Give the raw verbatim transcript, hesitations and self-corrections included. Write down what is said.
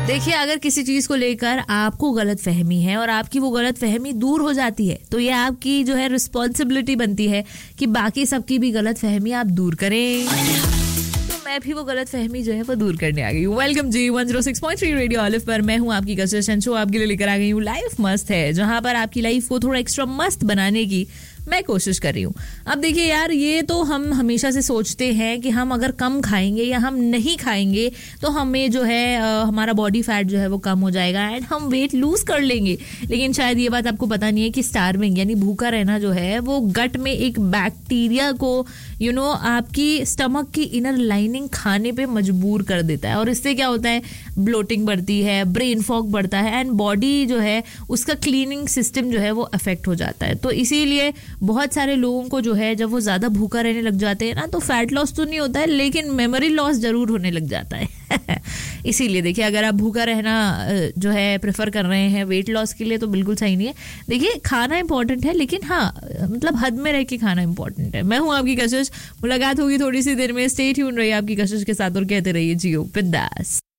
देखिए, अगर किसी चीज को लेकर आपको गलत फहमी है और आपकी वो गलत फहमी दूर हो जाती है तो ये आपकी जो है रिस्पॉन्सिबिलिटी बनती है कि बाकी सबकी भी गलत फहमी आप दूर करें। तो मैं भी वो गलत फहमी जो है वो दूर करने आ गई हूँ। वेलकम जी one zero six point three radio olive पर मैं हूँ आपकी कसरत शो आपके लिए लेकर आ गई हूँ लाइफ मस्त है, जहाँ पर आपकी लाइफ को थोड़ा एक्स्ट्रा मस्त बनाने की मैं कोशिश कर रही हूँ। अब देखिए यार, ये तो हम हमेशा से सोचते हैं कि हम अगर कम खाएंगे या हम नहीं खाएंगे तो हमें जो है आ, हमारा बॉडी फैट जो है वो कम हो जाएगा एंड हम वेट लूज कर लेंगे। लेकिन शायद ये बात आपको पता नहीं है कि स्टार्विंग यानी भूखा रहना जो है वो गट में एक बैक्टीरिया को यू you नो know, आपकी स्टमक की इनर लाइनिंग खाने पे मजबूर कर देता है और इससे क्या होता है, ब्लोटिंग बढ़ती है, ब्रेन फॉग बढ़ता है एंड बॉडी जो है उसका क्लीनिंग सिस्टम जो है वो अफेक्ट हो जाता है। तो इसीलिए बहुत सारे लोगों को जो है जब वो ज्यादा भूखा रहने लग जाते हैं ना तो फैट लॉस तो नहीं होता है लेकिन मेमोरी लॉस जरूर होने लग जाता है। इसीलिए देखिए, अगर आप भूखा रहना जो है प्रेफर कर रहे हैं वेट लॉस के लिए तो बिल्कुल सही नहीं है। देखिए, खाना इंपॉर्टेंट है लेकिन हाँ मतलब हद में रह के खाना इंपॉर्टेंट है। मैं हूँ आपकी कशिश, मुलाकात होगी थोड़ी सी देर में। स्टे ट्यून रहिए आपकी कशिश के साथ और कहते रहिए जियो बिंदास।